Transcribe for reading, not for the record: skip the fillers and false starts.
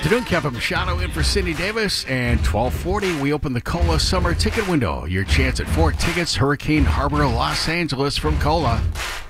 afternoon. Kevin Machado in for Cindy Davis. And 12:40, we open the Cola Summer Ticket Window. Your chance at 4 tickets, Hurricane Harbor, Los Angeles from Cola.